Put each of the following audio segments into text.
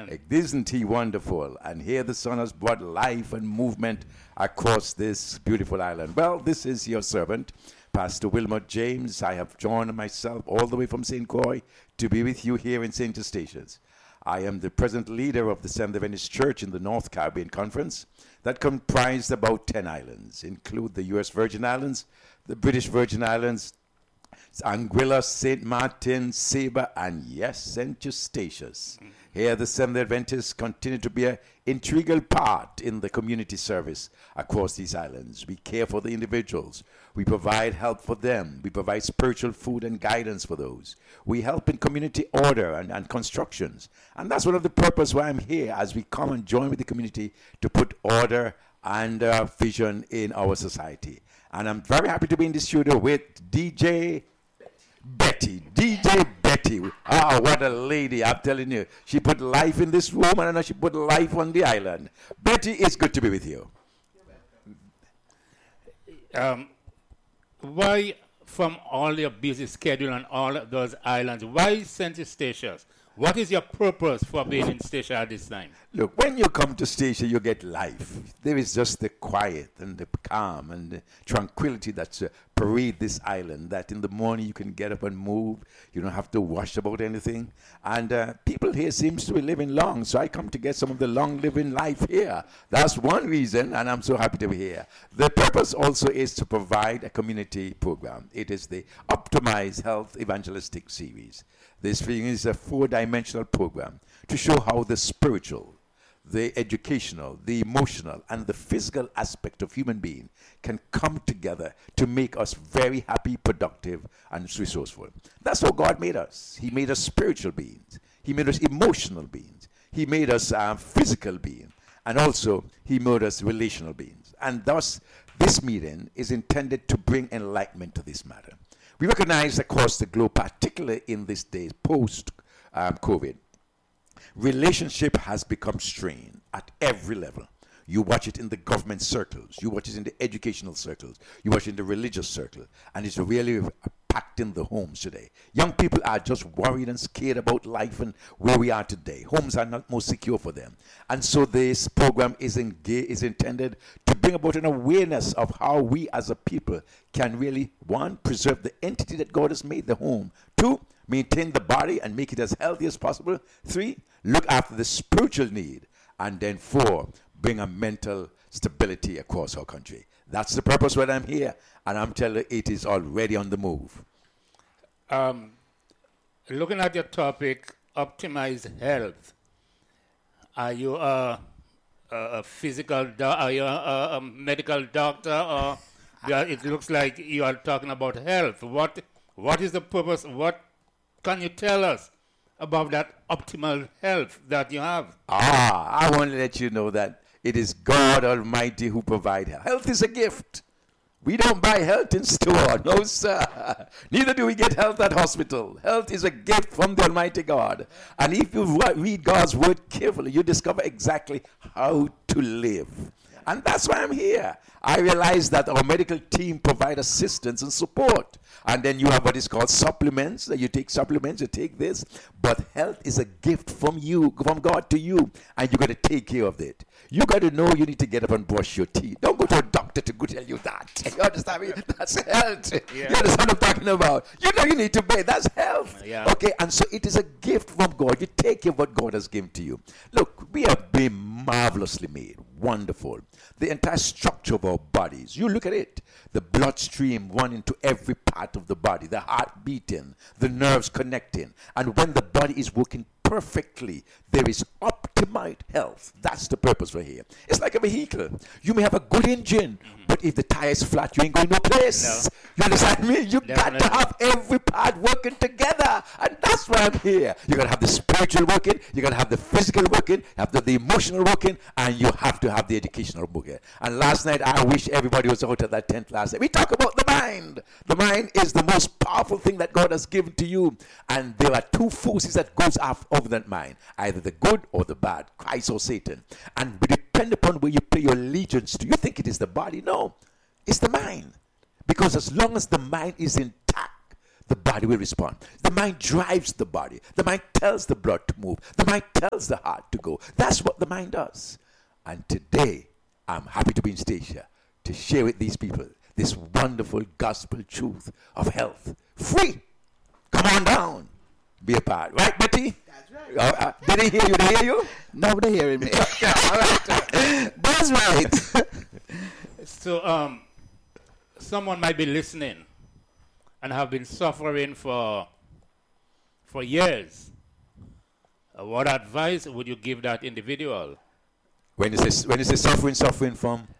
Isn't he wonderful? And here the Son has brought life and movement across this beautiful island. Well, this is your servant, Pastor Wilmot James. I have joined myself all the way from St. Croix to be with you here in St. Eustatius. I am the present leader of the Seventh Adventist Church in the North Caribbean Conference that comprised about 10 islands, include the U.S. Virgin Islands, the British Virgin Islands, Anguilla, St. Martin, Saba, and yes, St. Eustatius. Here the Seventh Adventists continue to be an integral part in the community service across these islands. We care for the individuals. We provide help for them. We provide spiritual food and guidance for those. We help in community order and constructions. And that's one of the purpose why I'm here, as we come and join with the community to put order and vision in our society. And I'm very happy to be in the studio with DJ Betty. Ah, what a lady, I'm telling you. She put life in this room, and I know she put life on the island. Betty, it's good to be with you. Why, from all your busy schedule on all of those islands, why St. Eustatius? What is your purpose for being in Statia at this time? Look, when you come to Statia, you get life. There is just the quiet and the calm and the tranquility that parade this island, that in the morning you can get up and move. You don't have to worry about anything. And people here seems to be living long, so I come to get some of the long-living life here. That's one reason, and I'm so happy to be here. The purpose also is to provide a community program. It is the Optimized Health Evangelistic Series. This thing is a 4-dimensional program to show how the spiritual, the educational, the emotional, and the physical aspect of human being can come together to make us very happy, productive, and resourceful. That's how God made us. He made us spiritual beings. He made us emotional beings. He made us physical beings. And also, he made us relational beings. And thus, this meeting is intended to bring enlightenment to this matter. We recognize across the globe, particularly in these days post-COVID, relationship has become strained at every level. You watch it in the government circles. You watch it in the educational circles. You watch it in the religious circle. And it's really packed in the homes today. Young people are just worried and scared about life and where we are today. Homes are not most secure for them. And so this program is intended to bring about an awareness of how we as a people can really, 1, preserve the entity that God has made, the home. 2, maintain the body and make it as healthy as possible. 3, look after the spiritual need. And then 4, bring a mental stability across our country. That's the purpose why I'm here. And I'm telling you, it is already on the move. Looking at your topic, optimize health. Are you a physical are you a medical doctor, or it looks like you are talking about health? What is the purpose? What can you tell us about that optimal health that you have? I want to let you know that it is God Almighty who provides health. Health is a gift. We don't buy health in store. No, sir. Neither do we get health at hospital. Health is a gift from the Almighty God. And if you read God's word carefully, you discover exactly how to live. And that's why I'm here. I realize that our medical team provide assistance and support. And then you have what is called supplements. You take supplements, you take this. But health is a gift from you, from God to you. And you got to take care of it. You got to know you need to get up and brush your teeth. Don't go to a doctor to go tell you that. You understand me? That's health. Yeah. You understand what I'm talking about? You know you need to bathe. That's health. Yeah. Okay, and so it is a gift from God. You take care of what God has given to you. Look, we have been marvelously made. Wonderful. The entire structure of our bodies. You look at it. The bloodstream running to every part of the body. The heart beating. The nerves connecting. And when the body is working perfectly, there is optimized health. That's the purpose for here. It's like a vehicle. You may have a good engine, but if the tire is flat, you ain't going no place. No. You understand me? You got to have every part working together. And that's why I'm here. You got to have the spiritual working, you got to have the physical working, you have the emotional working, and you have to have the educational working. And last night, I wish everybody was out at that tent last night. We talk about the mind. The mind is the most powerful thing that God has given to you. And there are 2 forces that goes over that mind, either the good or the bad, Christ or Satan. And we depend upon where you pay your allegiance to. You think it is the body? No, it's the mind. Because as long as the mind is intact, the body will respond. The mind drives the body. The mind tells the blood to move. The mind tells the heart to go. That's what the mind does. And today, I'm happy to be in Stacia to share with these people this wonderful gospel truth of health. Free. Come on down. Be a part. Right, Betty? That's right. Did they hear you? Did they hear you? Nobody hearing me. All right. That's right. So, someone might be listening and have been suffering for years. What advice would you give that individual? When you say suffering from?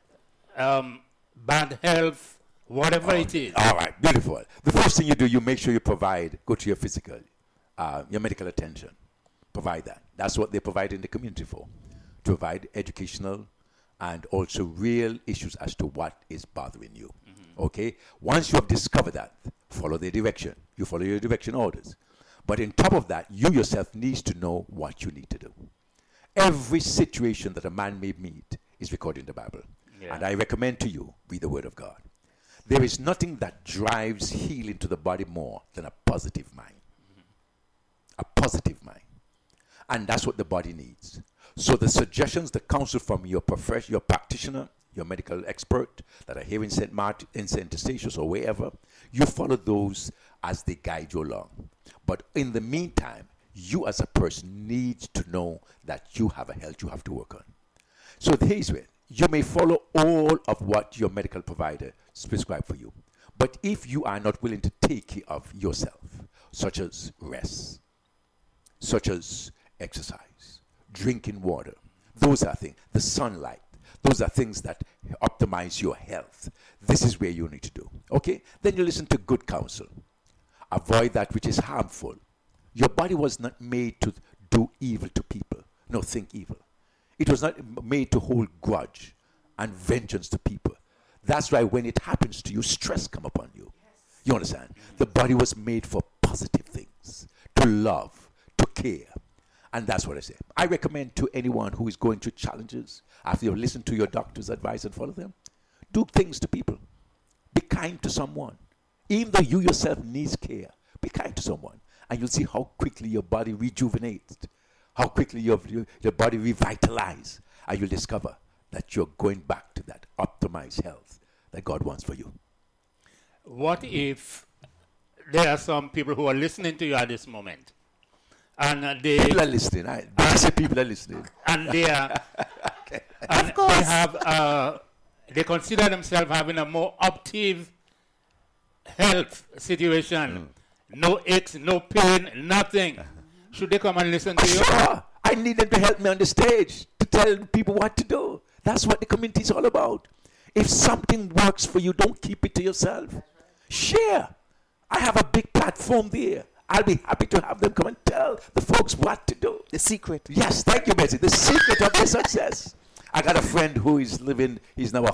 Bad health, whatever it is. All right, beautiful. The first thing you do, you make sure you go to your physical, your medical attention. Provide that. That's what they provide in the community for. To provide educational and also real issues as to what is bothering you. Mm-hmm. Okay? Once you have discovered that, follow the direction. You follow your direction orders. But on top of that, you yourself needs to know what you need to do. Every situation that a man may meet is recorded in the Bible. Yeah. And I recommend to you, read the Word of God. There is nothing that drives healing to the body more than a positive mind. Mm-hmm. A positive mind. And that's what the body needs. So the suggestions, the counsel from your profession, your practitioner, your medical expert that are here in St. Martin, in St. Eustatius or wherever, you follow those as they guide you along. But in the meantime, you as a person need to know that you have a health you have to work on. So here's where you may follow all of what your medical provider prescribes for you. But if you are not willing to take care of yourself, such as rest, such as exercise, drinking water, those are things, the sunlight, those are things that optimize your health. This is where you need to do. Okay? Then you listen to good counsel. Avoid that which is harmful. Your body was not made to do evil to people. No, think evil. It was not made to hold grudge and vengeance to people. That's why when it happens to you, stress come upon you. Yes. You understand? The body was made for positive things, to love, to care. And that's what I say. I recommend to anyone who is going through challenges, after you've listened to your doctor's advice and follow them, do things to people. Be kind to someone. Even though you yourself needs care, be kind to someone. And you'll see how quickly your body rejuvenates, how quickly your body revitalizes, and you'll discover that you're going back to that optimized health that God wants for you. What if there are some people who are listening to you at this moment, and people are listening. I say people are listening, and they are, okay. And they have, they consider themselves having a more active health situation. No aches, no pain, nothing. Should they come and listen to you? Sure. I need them to help me on the stage to tell people what to do. That's what the community is all about. If something works for you, don't keep it to yourself. Share. I have a big platform there. I'll be happy to have them come and tell the folks what to do. The secret. Yes, thank you, Bessie. The secret of their success. I got a friend who is living, he's now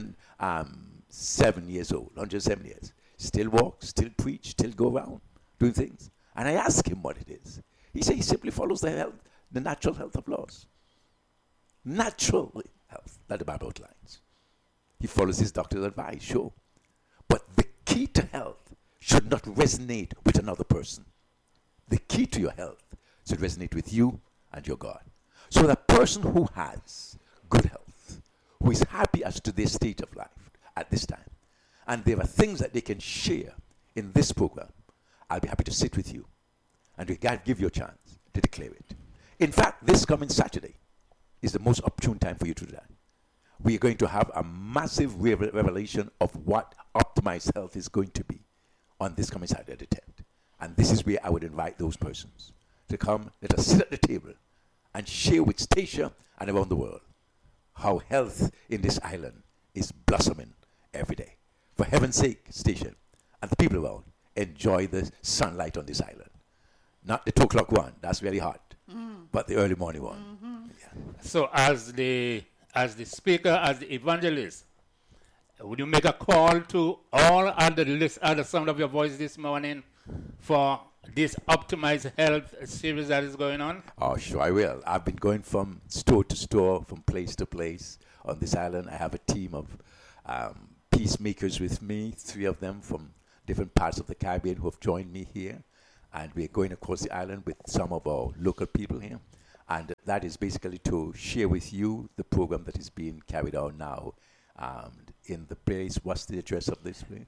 107 years old, 107 years. Still walk, still preach, still go around, doing things. And I ask him what it is. He said he simply follows the natural health of laws. Natural health that the Bible outlines. He follows his doctor's advice, sure. But the key to health should not resonate with another person. The key to your health should resonate with you and your God. So the person who has good health, who is happy as to their state of life at this time, and there are things that they can share in this program, I'll be happy to sit with you and we God give you a chance to declare it. In fact, this coming Saturday is the most opportune time for you to do that. We are going to have a massive revelation of what optimized health is going to be on this coming Saturday the 10th. And this is where I would invite those persons to come, let us sit at the table and share with Stacia and around the world how health in this island is blossoming every day. For heaven's sake, Stacia and the people around, enjoy the sunlight on this island. Not the 2 o'clock one, that's very hot, but the early morning one. Mm-hmm. Yeah. So as the speaker, as the evangelist, would you make a call to all under the sound of your voice this morning for this Optimized Health series that is going on? Oh, sure, I will. I've been going from store to store, from place to place on this island. I have a team of peacemakers with me, 3 of them from different parts of the Caribbean who have joined me here. And we're going across the island with some of our local people here. And that is basically to share with you the program that is being carried out now in the place. What's the address of this place?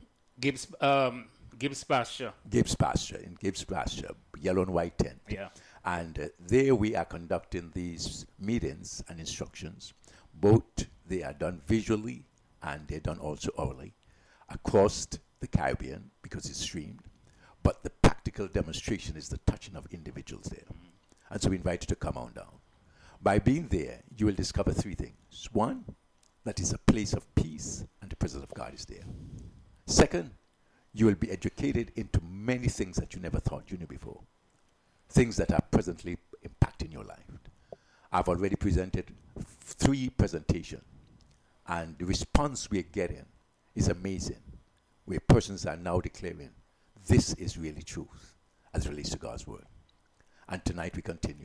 Gibbs Pasture. Gibbs Pasture, in Gibbs Pasture, yellow and white tent. Yeah. And there we are conducting these meetings and instructions. Both they are done visually and they're done also orally across the Caribbean because it's streamed. But the practical demonstration is the touching of individuals there. And so we invite you to come on down. By being there, you will discover three things. One, that is a place of peace and the presence of God is there. Second, you will be educated into many things that you never thought you knew before. Things that are presently impacting your life. I've already presented 3 presentations, and the response we're getting is amazing, where persons are now declaring, this is really truth as it relates to God's word. And tonight we continue.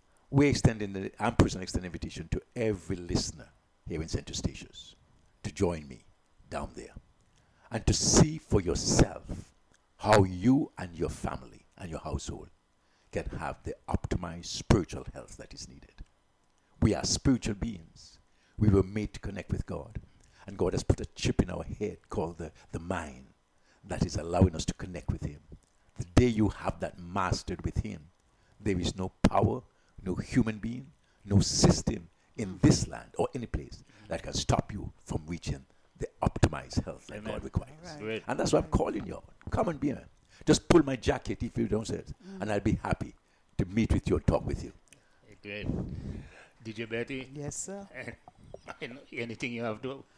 I'm personally extending an invitation to every listener here in Center Stations to join me down there and to see for yourself how you and your family and your household can have the optimized spiritual health that is needed. We are spiritual beings. We were made to connect with God. And God has put a chip in our head called the mind that is allowing us to connect with Him. The day you have that mastered with Him, there is no power, no human being, no system in this land or any place that can stop you from reaching the optimized health that God requires. Right. And that's why I'm calling you out. Come and be here. Just pull my jacket if you don't say it, and I'll be happy to meet with you and talk with you. Great. DJ Betty? Yes, sir. Anything you have to?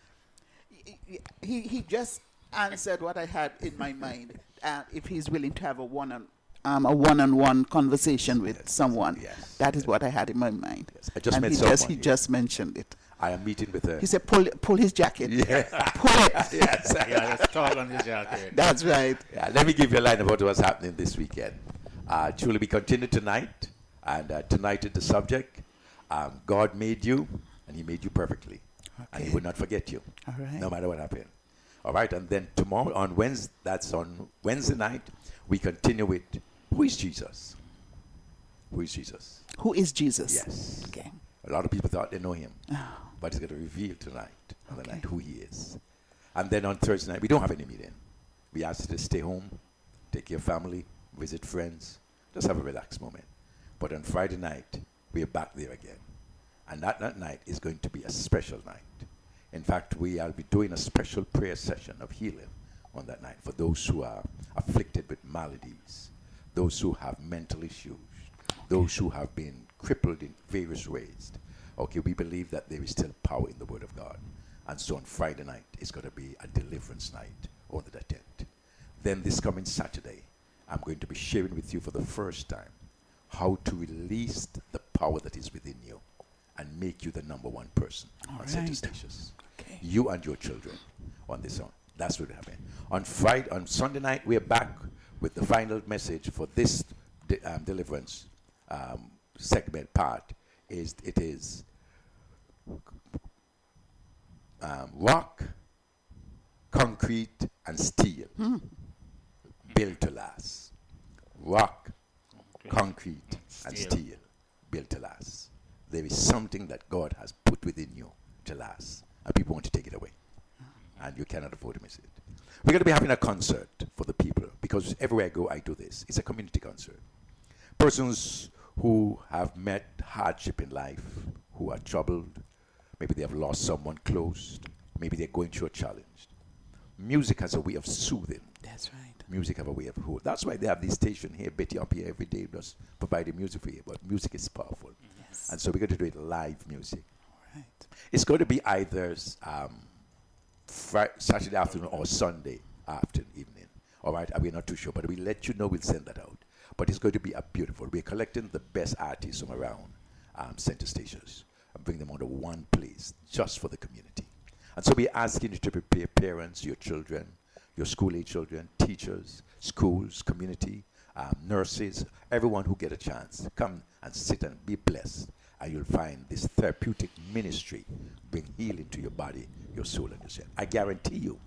He just answered what I had in my mind. If he's willing to have a one-on-one conversation with someone, that is what I had in my mind. Yes. I just met someone. He just mentioned it. I am meeting with her. He said, "Pull his jacket. Yeah. Pull it." Yes. Yeah, let's talk on the jacket. That's right. Yeah, let me give you a line about what's happening this weekend. Truly, we continue tonight, and tonight is the subject. God made you, and He made you perfectly, and He will not forget you, All right. no matter what happened. All right, and then tomorrow on Wednesday, that's on Wednesday night, we continue with who is Jesus? Who is Jesus? Who is Jesus? Yes. Okay. A lot of people thought they know Him, Oh, but He's going to reveal tonight on the Okay. night who He is. And then on Thursday night, we don't have any meeting. We ask you to stay home, take your family, visit friends, just have a relaxed moment. But on Friday night, we are back there again. And that night is going to be a special night. In fact, I'll be doing a special prayer session of healing on that night for those who are afflicted with maladies, those who have mental issues, those who have been crippled in various ways. Okay, we believe that there is still power in the Word of God. And so on Friday night, it's going to be a deliverance night under the tent. Then this coming Saturday, I'm going to be sharing with you for the first time how to release the power that is within you and make you the number one person on Center right. Stations. okay. You and your children on this song. That's what happened. On Sunday night, we're back with the final message for this deliverance segment part. It is rock, concrete, and steel built to last. Rock, concrete, and steel built to last. There is something that God has put within you to last, and people want to take it away, and you cannot afford to miss it. We're going to be having a concert for the people, because everywhere I go, I do this. It's a community concert. Persons who have met hardship in life, who are troubled, maybe they have lost someone close, maybe they're going through a challenge. Music has a way of soothing. That's right. Music have a way of holding. That's why they have this station here, Betty up here every day, just providing music for you. But music is powerful. Yes. And so we're going to do it live music. Right. It's going to be either Saturday afternoon or Sunday afternoon, evening. All right, we're not too sure, but we'll let you know. We'll send that out. But it's going to be a beautiful. We're collecting the best artists from around Center Stations and bring them onto one place just for the community. And so we're asking you to prepare parents, your children, your school-age children, teachers, schools, community, nurses, everyone who get a chance. Come and sit and be blessed, and you'll find this therapeutic ministry bring healing to your body, your soul, and your soul. I guarantee you,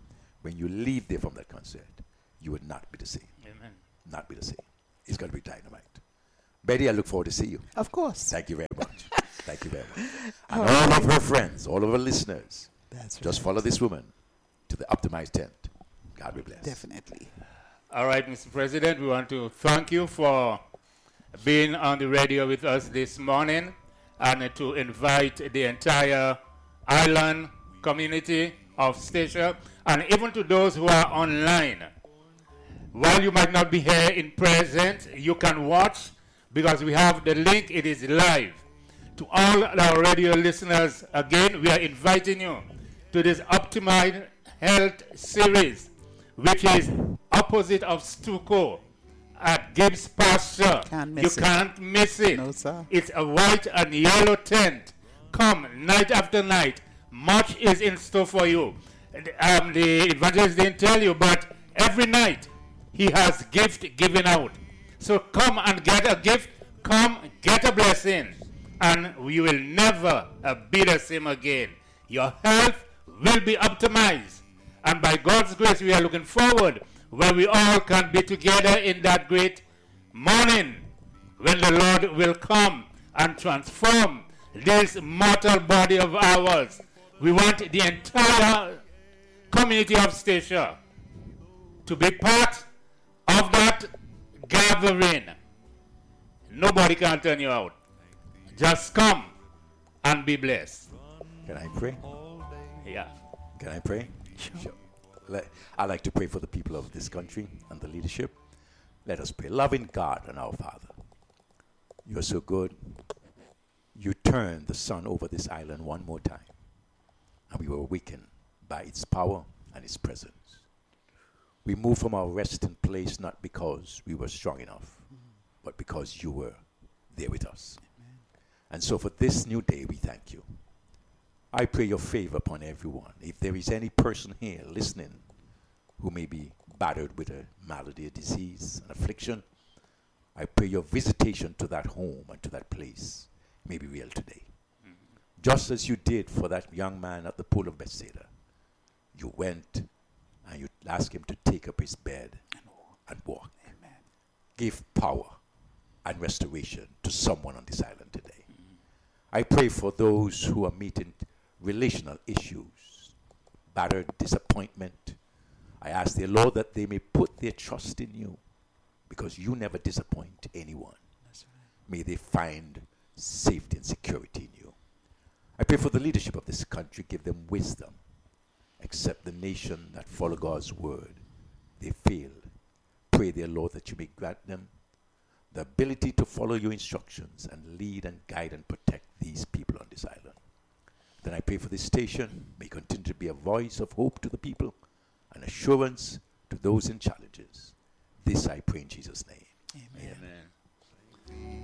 when you leave there from that concert, you would not be the same. Amen. Not be the same. It's going to be dynamite. Betty, I look forward to see you. Of course. Thank you very much. Thank you very much. And all of her friends, all of her listeners, just follow this woman to the optimized tent. God be blessed. Definitely. All right, Mr. President, we want to thank you for being on the radio with us this morning and to invite the entire island community of Statia and even to those who are online. While you might not be here in present, you can watch because we have the link. It is live. To all our radio listeners, again, we are inviting you to this Optimized Health series, which is opposite of Stuco at Gibbs Pasture. You can't miss it. No, sir. It's a white and yellow tent. Come night after night. Much is in store for you. The evangelist didn't tell you, but every night he has gift given out. So come and get a gift. Come get a blessing. And you will never be the same again. Your health will be optimized. And by God's grace, we are looking forward where we all can be together in that great morning when the Lord will come and transform this mortal body of ours. We want the entire community of Statia to be part of that gathering. Nobody can turn you out. Just come and be blessed. Can I pray? Yeah. Can I pray? Sure. I like to pray for the people of this country and the leadership. Let us pray. Loving God and our Father, you are so good. You turned the sun over this island one more time, and we were awakened by its power and its presence. We moved from our resting place not because we were strong enough, but because you were there with us. Amen. And so for this new day, we thank you. I pray your favor upon everyone. If there is any person here listening who may be battered with a malady, a disease, an affliction, I pray your visitation to that home and to that place may be real today. Mm-hmm. Just as you did for that young man at the pool of Bethesda, you went and you asked him to take up his bed and walk. Amen. Give power and restoration to someone on this island today. Mm-hmm. I pray for those who are meeting relational issues, battered, disappointment. I ask the Lord that they may put their trust in you because you never disappoint anyone. That's right. May they find safety and security in you. I pray for the leadership of this country. Give them wisdom. Accept the nation that follow God's word. They fail. Pray, dear Lord, that you may grant them the ability to follow your instructions and lead and guide and protect these people on this island. Then I pray for this station. May continue to be a voice of hope to the people and assurance to those in challenges. This I pray in Jesus' name. Amen. Amen.